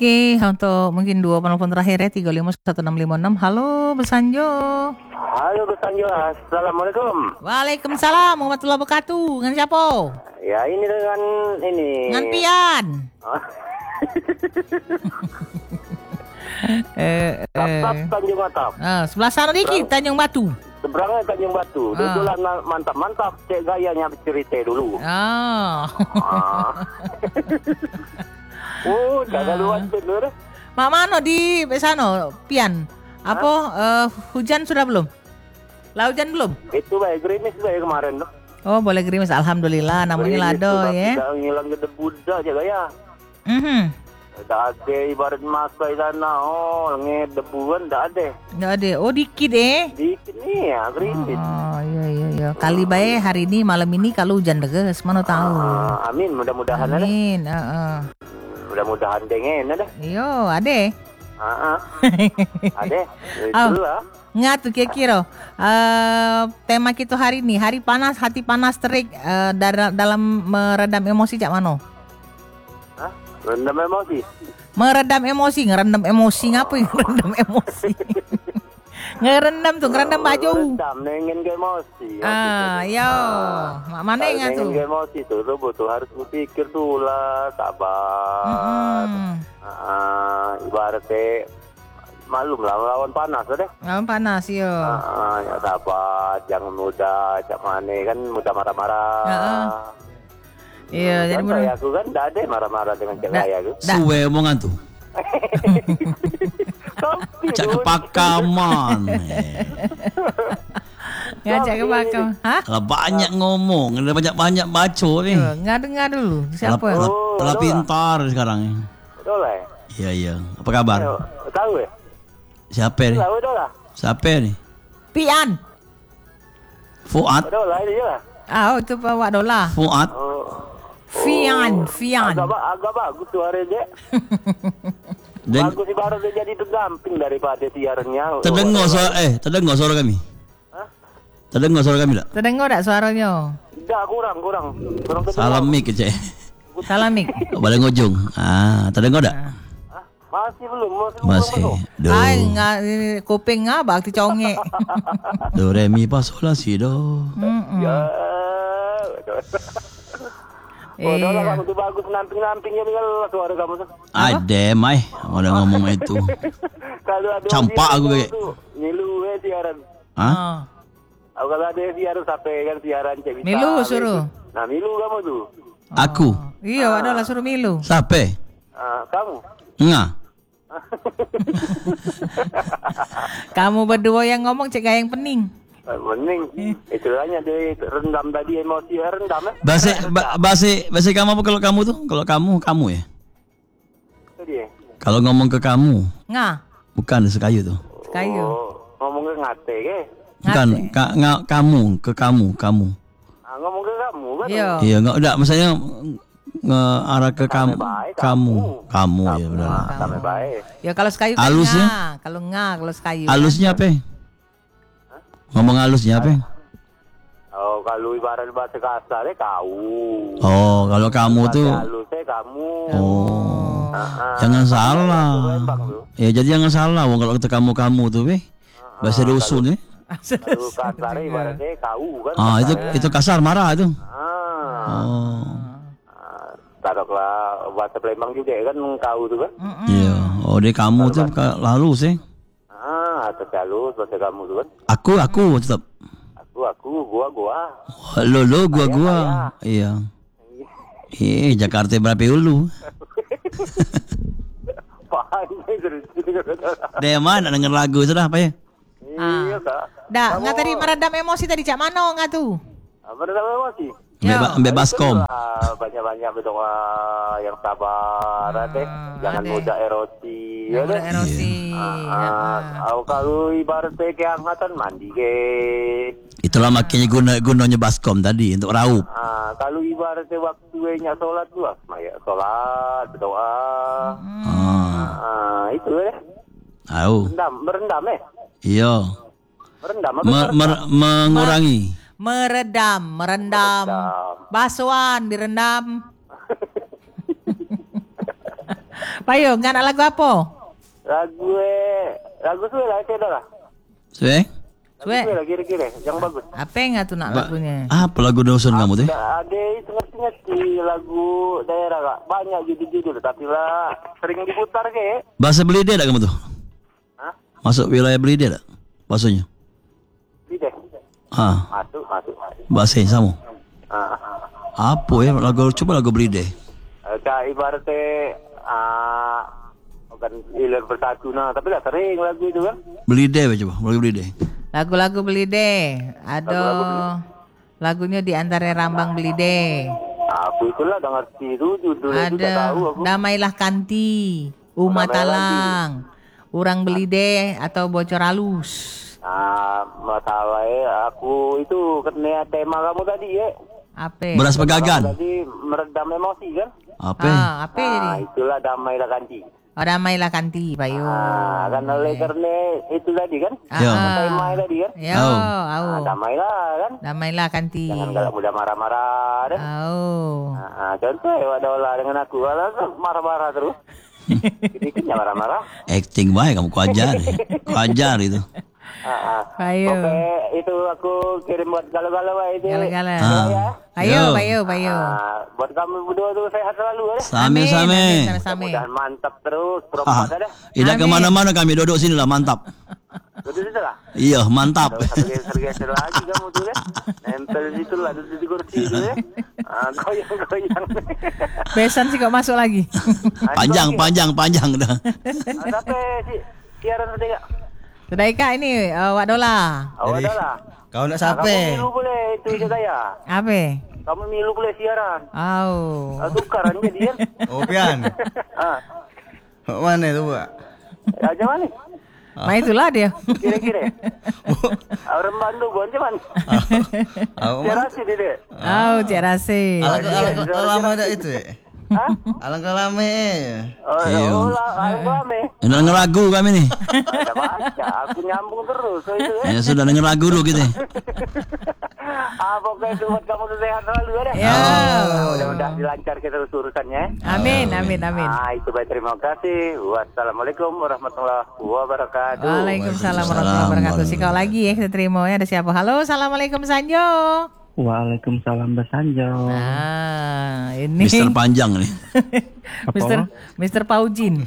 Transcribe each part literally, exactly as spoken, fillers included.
Oke, untuk mungkin dua penelpon terakhir ya, tiga lima satu enam lima enam. Halo, Besanjo. Halo, Besanjo. Assalamualaikum. Waalaikumsalam warahmatullahi wabarakatuh. Dengan siapa? Ya, ini dengan ini. Dengan Pian. eh, Tatap eh. Tanjung Atap. Ah, sebelah sana dikit, Tanjung Batu. Seberangnya Tanjung Batu. Ah. Dudulan mantap-mantap. Cek gayanya cerita dulu. Ah. Ah. Oh, jaga luar bener. Mak mano di sana, Pian? Apa uh, hujan sudah belum? Lah hujan belum? Itu baik gerimis baik kemarin tuh. Oh, boleh gerimis. Alhamdulillah, namanya lado ya. Tidak ngilang debu dah jaga ya. Mhm. Tak ada ibarat masa di sana. Oh, nged debuan tak ada. Enggak ada. Oh, dikit eh. Dikit nih ya, gerimis. Oh, iya iya iya. Kali baik hari ini malam ini kalau hujan deges, mana tahu. Ah, amin, mudah-mudahan ada. Amin. Heeh. Mudah-mudahan dengen ada. Yo, ade. Ah, ada. Oh. Itulah. Nggak tuh kira-kira uh, tema kita hari ini, hari panas, hati panas terik uh, dar- dalam meredam emosi cak mano? Hah? Rendam emosi. Meredam emosi, ngerendam emosi ngapain ngerendam emosi? Ngerendam tuh, ngerendam baju. Rendam nengen ke emosi. Ah, yo. Mak mana yang Nengen tuh? ke emosi tuh, lu butuh harus berpikir dulu lah, sabar. Mm-mm. Ah, ibaratnya malum lah lawan panas deh. Lawan panas yo. Ah, ya sabar, jangan mudah, cak mana kan mudah marah-marah. Heeh. Iya, Hmm, jadi kan bener. saya aku kan tidak ada marah-marah dengan cak Da- saya aku. da- Suwe omongan tuh. Tapi Cak dulu- kepakaman. Ngajak ke belakang. Hah? Kalau banyak ngomong, ada banyak-banyak baca ni. Yo, Ngadu-ngadu dulu. Siapa? Telah, Oh, telah doa. pintar sekarang ni. Betul lah. Iya, iya. Apa kabar? Ayo, tahu ya? Siapa ni? Tahu dah lah. Siapa ni? Pian. Fuad? Betul lah ini je lah. Ah, oh, itu bawa dolar. Fuad? Oh. Fian, Fian. Agak, ba- agak bagus tuh hari dia. Dan Bagus ibarat dia jadi tergamping daripada siarannya. terdengar suara, eh, terdengar suara kami? Hah? Terdengar suara kami tak? Terdengar tak suaranya? Tidak, kurang, kurang. Kurang terdengar. Salam mic ke cik. Salamik. Pada ngojong. Ah, terdengar tak? Hah? Masih belum, masih, Masih. belum. Do. Ay, nga, ini kuping nga, bakti congek. Do, re, mi, fa, sol, la, si, do. Mm-mm. Ya. Oh, dah lah Iya. kamu tuh bagus namping-nampingnya nih kalau suara kamu tuh. Ada, mai. Ada ngomong itu. Kalau ada Campak siaran aku kamu kayak. tuh, Nilu eh siaran. Hah? Oh. Aku kalau ada siaran sampai kan siaran cek bisa. Milu suruh. Nah, Milu kamu tuh. Aku? Iya, ada lah suruh milu. Siapa? Ah, kamu. Nga? Kamu berdua yang ngomong cek yang pening. Eh, Mending itu hanya dia rendam tadi emosi rendam eh. Bahasa ba, bahasa bahasa kamu apa kalau kamu tuh? Kalau kamu kamu ya. Itu dia. Kalau ngomong ke kamu, Nga, bukan sekayu tuh. kayu. Oh, ngomong ke ngate ke? Bukan ka, nga, kamu ke kamu kamu. Ah, ngomong ke kamu kan? Iya. Iya enggak enggak maksudnya ngearah ke kamu baik, kamu kamu ya benar. Ah, sampai baik. Ya kalau sekayu kan Halusnya? nga. Kalau nga, kalau sekayu. Halusnya apa? Ngomong halusnya apa? Oh, kalau ibarat bahasa kasar eh kau. Oh, kalau kamu tuh Halus eh kamu. oh. Ah, ah. Jangan salah. Lembang tuh. Ya jadi jangan salah wong kalau kata kamu kamu tuh be. Bahasa dusun ya. Kalau kasar eh ibaratnya kau kan. Ah itu itu kasar marah itu. Ah. Oh. Taruhlah bahasa Palembang juga kan kau tuh kan. Iya. Oh dia kamu tuh ka- lalu sih. Ah, atau halus bahasa kamu tuh kan. Aku aku tetap. Aku aku gua gua. Lo lo gua gua. Iya. Eh Jakarta berapa dulu? Pandai terus. Dia mana denger lagu sudah apa ya? Iya kak. Dah, nga tadi meredam emosi tadi cak mano nga tuh. Apa namanya masih? Beba, bebas kom. Ah, banyak-banyak berdoa yang sabar, deh. Jangan ade. mudah erosi, ya Udah deh. erosi. Ah, aku kalau ibaratnya kehangatan mandi ke. Itulah makanya guna gunanya baskom tadi untuk raup. Ah, kalau ibaratnya waktunya sholat tuh, ah, ya sholat, berdoa. Ah, Ah, itu ya. tahu. Merendam, merendam eh. Iya. Merendam apa? Me- mer- mengurangi. Meredam, merendam. Merendam. Basuhan direndam. Payo, nggak ada lagu apa? Lagu eh lagu suwe lah itu dah lah. Suwe? Suwe. Lagu suwe lah kira-kira yang bagus. Apa nggak tuh nak Ba- lagunya? Apa lagu dosen kamu teh? Ada ada itu ngerti-ngerti lagu daerah kak. Banyak judul-judul tapi lah sering diputar ke. Bahasa Belida tak kamu tuh? Hah? Masuk wilayah Belida tak? Bahasanya? Tidak. Ah, Masuk, masuk, masuk. bahasa sama. Ah. Apa ya lagu coba lagu Belida. Eh, Kak ibaratnya ah bukan ilir bersatu nah, tapi lah sering lagu itu kan. Belida coba, lagu Belida. Lagu-lagu beli deh. Ada lagunya di antara Rambang beli deh. Aku itulah udah ngerti itu judulnya itu udah Ada tahu aku. Damailah Kanti, Uma Damailah Talang, Urang beli deh atau Bocor Halus. Ah, masalahnya aku itu kena tema kamu tadi ya. Apa? Beras Kamu pegagan. tadi meredam emosi kan? Apa? Ah, apa Nah, jadi? itulah damailah kanti. Oh, Damailah Kanti, Payo. Ah, kan oleh karena itu tadi kan? Ya. Tema tadi kan? Ya, Oh. au. Ah, damailah kan? Damailah Kanti. Jangan kalau mudah marah-marah kan? Oh. Ah, contoh ya wadah dengan aku, kalau marah-marah terus. Dikitnya marah-marah. Acting baik kamu kau ajar. Kau ajar itu. Ah, ah. Payo. Oke, itu aku kirim buat galau-galau itu. Gala-gala. Ah. Payo, Yo. Payo, Payo. Ah, buat kamu berdua tuh sehat selalu ya. Same Amin, same. Same. Mudah mantap terus, Ah, promosi ada. tidak Amin. kemana-mana kami duduk sini lah mantap. Betul itu lah. Iya mantap. Sergeser lagi kamu tuh ya. Nempel situ lah, duduk di kursi itu ya. Ah, goyang-goyang. Besan sih kok masuk lagi. Panjang panjang panjang dah. Ah, sampai si siaran tadi kak. Sudah Ika ini, uh, Wak Dola. Oh, ada lah. Kau nak Ah, kamu siapa? milu boleh itu ide saya. Apa? Kamu milu boleh siaran. Oh. Ah, tukaran jadi kan. Oh, Pian. Ah, Mana tu, Pak? aja mana? Nah itulah dia. Kira-kira. Orang Bandung bukan cuman. Aku mah. Siaran sih dia. Oh, Cik Rasif. Alangkah alangkah lama dah itu. eh. Hah? Alangkah lama. eh. Oh, Iya. oh, lah, aku ame. Ini denger lagu kami nih. Ada baca, aku nyambung terus. So itu ya. Ya sudah denger lagu dulu kita. Ah, pokoknya itu buat kamu tuh sehat selalu ya. Ya. Ah, Mudah-mudahan dilancarkan terus urusannya. Amin, amin, amin. Ah, itu baik, terima kasih. Wassalamualaikum warahmatullahi wabarakatuh. Waalaikumsalam warahmatullahi wabarakatuh. Si kau lagi ya kita terima ya. Ada siapa? Halo, assalamualaikum Sanjo. Waalaikumsalam Basanjo. Nah, ini Mister Panjang nih. Mister Mister Paujin.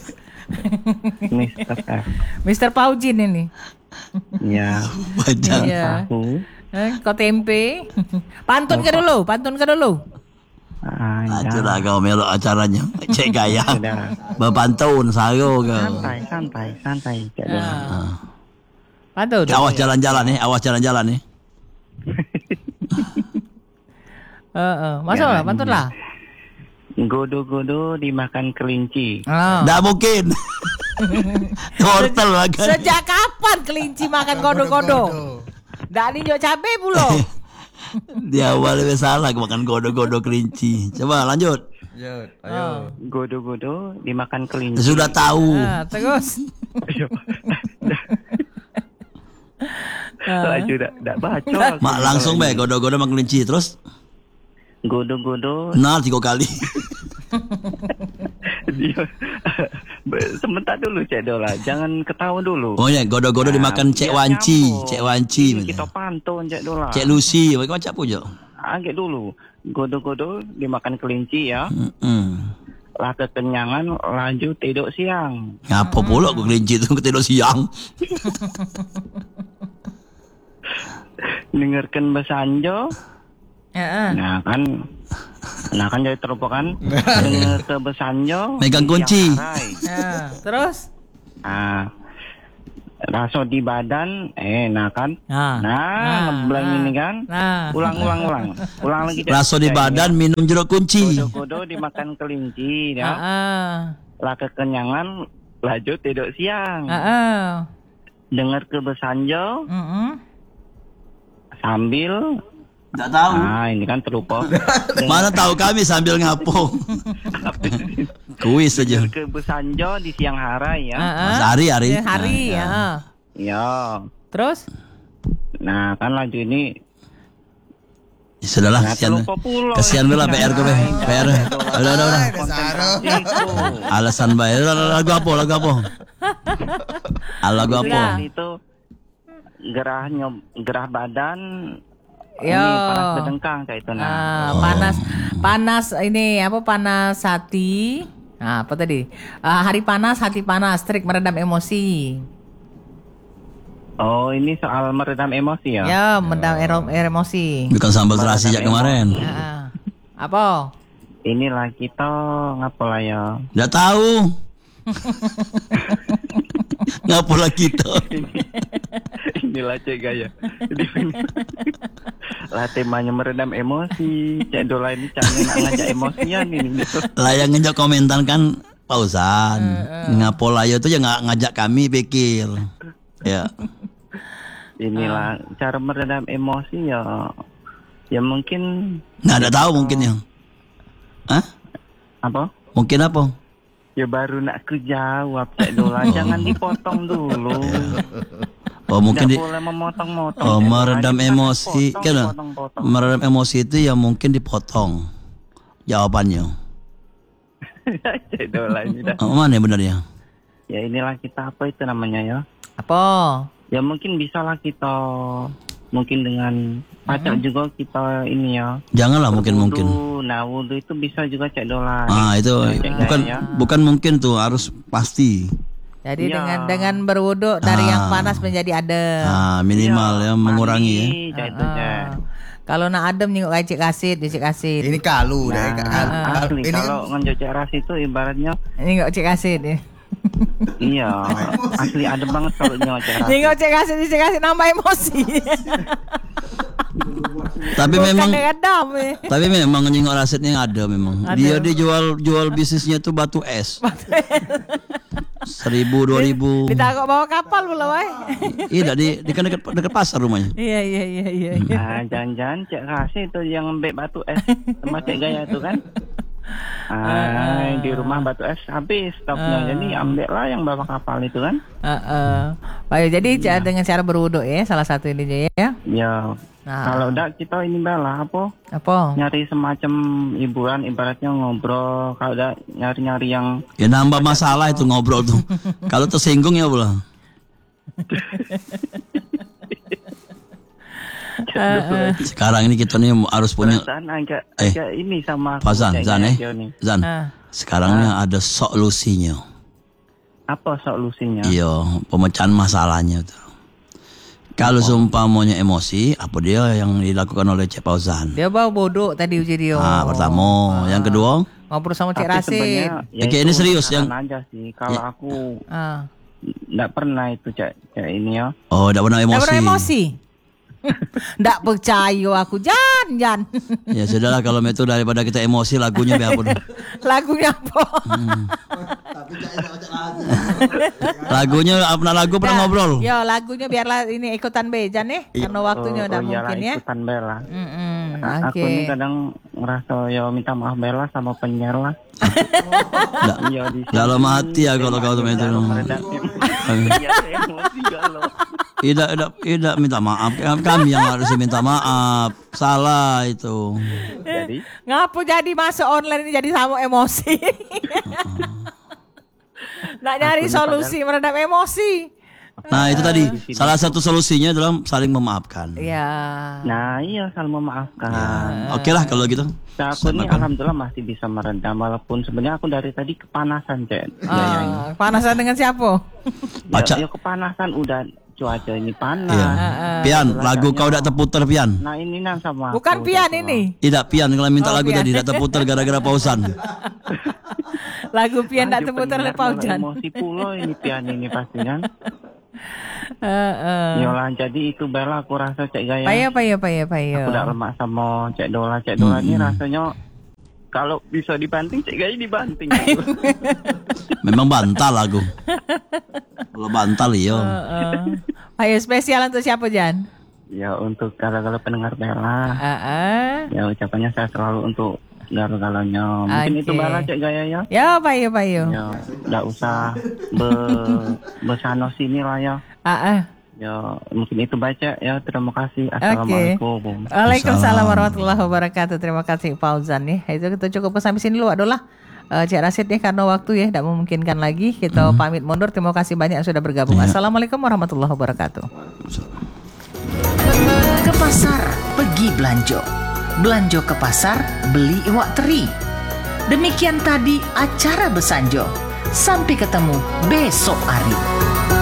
Mister F. Mister Paujin ini. Ya, Panjang. Iya. aku. Eh, kau tempe. Pantun ke dulu, pantun ke dulu. Ah, ya. Acara kau melok acaranya. Cek gaya. Sudah. Bapantun sayo kau. Santai, santai, santai. Cak Dola. Nah. Pantun. Awas jalan-jalan nih, awas jalan-jalan nih. Heeh, masuk lah, pantun lah. Godo-godo dimakan kelinci. Oh. Nggak mungkin. Wortel lagi. Sejak kapan kelinci makan kodo-kodo? Nggak ninjok cabe pulo. Di awal lebih salah makan godo-godo kelinci. Coba lanjut. Jod, Oh. ayo. Godo-godo dimakan kelinci. Sudah tahu. Nah, terus. Ayo. Laju dak dak baca. aku. Mak langsung be godo-godo makan kelinci terus. Godo-godo. Nah tiga kali. Dia- Sebentar dulu Cak Dola, jangan ketawa dulu. Oh ya godo-godo dimakan Cek biar Wanci, nyambung. Cek Wanci. Ini kita pantun Cak Dola. Cek Lucy, macam macam pujo. Agak dulu. Godo-godo dimakan kelinci ya. Hmm. Lah kekenyangan lanjut tidur siang. Ngapa pula aku kelinci itu ketidur siang? Dengarkan Basanjo. Heeh. Nah kan Nah kan jadi terobokan dengar ke Basanjo. Megang di kunci. siang hari. Nah, terus. Ah. Rasa di badan eh nah kan. Nah. Nah, ngebleng ini kan. Nah. Ulang ulang ulang. Ulang lagi. Cak. Raso di Cak, badan ini. minum jeruk kunci. Godo-godo dimakan kelinci ya. Heeh. Lah kekenyangan lanjut tidur siang. Heeh. Dengar ke Basanjo Heeh. sambil Enggak tahu. ah ini kan terlupa. Mana tahu kami sambil ngapung. Kuis saja. Ke Basanjo di siang hari ya. Heeh. Sehari hari. Ya, hari ya. Ya. Terus? Nah kan lanjut ini Ya, sudahlah, Nah, kasihan. terlupa pula. Kasihan dulu lah P R ku be. P R. Udah udah udah. Konsentrasiku. Alasan bae. Udah, udah, lagu apa? Lagu apa? Ah, lagu apa? Udah. Itu gerah nyob, gerah badan. Yo. Ini panas berdengkang kayak itu nah. Ah, panas panas ini apa panas hati. Nah, apa tadi? Ah, hari panas, hati panas, trik meredam emosi. Oh, ini soal meredam emosi ya? Ya, meredam ero- emosi. Bukan sambal terasi sejak kemarin. Ah, apa? Inilah kita ngapalah ya? Udah tahu. Ngapa lah kita? Inilah cek gaya. Lah temanya meredam emosi. Cek dola ini cak nak ngajak emosian ini. Lah yang ngejak komentar kan Pausan. Ngapa lah ya itu ya nggak ngajak kami pikir. Ya. Inilah cara meredam emosi ya. Ya mungkin Nah, ada tahu mungkin ya. Hah? apa? Mungkin apa? Ya baru nak kejawab cek dola. Jangan dipotong dulu. Oh, mungkin di Nggak boleh memotong-motong. Oh, Cek Dola. meredam Jangan emosi dipotong, kan? dipotong-potong. Meredam emosi itu ya mungkin dipotong jawabannya. Cek dola ini dah. Oh, mana benarnya? Ya inilah kita apa itu namanya ya? Apa? Ya mungkin bisalah kita mungkin dengan pacak juga kita ini ya. Janganlah mungkin Wudu. mungkin. Nah wudu itu bisa juga cek dola. Ah, itu Cek bukan gaya. bukan mungkin tuh, harus pasti. Jadi Iya. dengan dengan berwudu dari Ah. yang panas menjadi adem. Ah, minimal ya mengurangi ya. Mandi, cek itu cek. Ah. Kalau nak adem nyengok kayak cik kasit, dia cik kasit. Ini kalu deh. Nah, Kal- kal- asli ini kan kalau ngejocek ras itu ibaratnya Nyengok cik kasit ya. iya asli adem banget kalau ngejocek ras. Nyengok cik kasit, cik kasit nambah emosi. Tapi Bukan memang adem ya. tapi memang nyingok rasetnya ada memang. Ada. Dia dijual jual bisnisnya tuh batu es. Seribu dua ribu. Ditangkap bawa kapal pula wai. Iya, di, di kan dekat dekat pasar rumahnya. Iya iya iya iya. iya. Nah, jangan-jangan cek ras itu yang mbek batu es sama cek gaya itu kan. Ah, di rumah batu es habis stoknya. Jadi ambil lah yang bawa kapal itu kan. Heeh. Baik, jadi ca- dengan cara berwudu ya salah satu ini aja ya. Ya. Nah. Kalau udah kita ini bala apa? Apa? Nyari semacam hiburan ibaratnya ngobrol. Kalau udah nyari-nyari yang Ya nambah masalah itu ngobrol tuh. Kalau tersinggung ya pula. Sekarang ini kita nih harus punya perasaan agak Eh. agak ini sama aku Pak Zan, kayak Zan eh. Gaya nih. Zan. Ah. Sekarang ini ada solusinya. Apa solusinya? Iya, pemecahan masalahnya tuh. Kalau seumpamanya emosi, apa dia yang dilakukan oleh Cik Fauzan? Dia bawa bodoh tadi uji dia. Ah, pertama, yang kedua, Ngobrol sama Cik Tapi Rasid. sebenarnya ya Oke, itu ini serius saran yang- aja sih. Kalau Ya. aku Ah. nggak pernah itu cek cek ini ya. oh, tidak pernah Nggak emosi. pernah emosi. Nggak percaya aku Jan Jan. Ya sudahlah, kalau itu daripada kita emosi, lagunya biar apa dong? Lagunya apa? Lagunya apa lagu pernah Dah. ngobrol? Ya lagunya biarlah ini ikutan Bejan nih karena waktunya udah iyalah, mungkin ya. ikutan Bella. Mm-mm, Nah, Oke. Aku ini kadang ngerasa ya minta maaf Bella sama penyiar lah. Nggak. Iya di sini. Dalam hati ya kalau kau temen itu. Dalam meredam emosi. Iya, emosi galau. Tidak, tidak, tidak minta maaf. Kami yang harus minta maaf. Salah itu. Jadi Ngapu jadi masuk online ini jadi sama emosi. Nak nyari Aku ini solusi meredam emosi. Nah itu tadi salah satu solusinya adalah saling memaafkan. Iya. nah iya saling memaafkan. Ya, Oke lah kalau gitu. Nah, aku ini alhamdulillah masih bisa meredam walaupun sebenarnya aku dari tadi kepanasan, Cek. Ya, ya, ini. Ah, panasan dengan siapa? Baca. Ya, ya kepanasan udah cuaca ini panas. Iya. Pian, lagu kau udah terputar Pian. Nah, ini nan sama Bukan aku, pian gitu loh. ini. Tidak Pian, kalau minta Oh, lagu Pian. tadi tidak terputar gara-gara pausan. Lagu pian tak Laju terputar oleh penyiar malah Paujan. Emosi pula ini pian ini pasti kan. Heeh. Yolah, jadi itu Bella aku rasa Cek Gaya. Payo payo payo payo. Aku udah lemak sama Cek Dola. Cek Dola ini rasanya kalau bisa dibanting Cek Gaya dibanting. Memang bantal lagu. Kalau bantal iya. Heeh. Payo spesial untuk siapa Jan? Ya untuk kalau-kalau pendengar Bella. Heeh. Ya ucapannya saya selalu untuk galau-galaunya. Mungkin Oke. itu Bella Cek Gaya ya. Ya payo payo. Ya, nggak usah be besano sini lah ya. Heeh. Ya, mungkin itu baca ya. Terima kasih. Oke. Assalamualaikum. Waalaikumsalam warahmatullahi wabarakatuh. Terima kasih Fauzan ya. Itu kita cukup sampai sini dulu adalah uh, Cik Rasid ya, karena waktu ya tidak memungkinkan lagi. Kita hmm. pamit mundur. Terima kasih banyak yang sudah bergabung. Ya. Assalamualaikum warahmatullahi wabarakatuh. Ke pasar, pergi belanjo. Belanjo ke pasar, beli iwak teri. Demikian tadi acara Besanjo. Sampai ketemu besok hari.